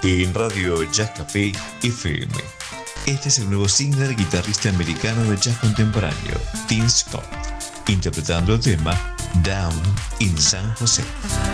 en Radio Jazz Café FM. Este es el nuevo single del guitarrista americano de jazz contemporáneo, Tim Scott, interpretando el tema Down in San Jose.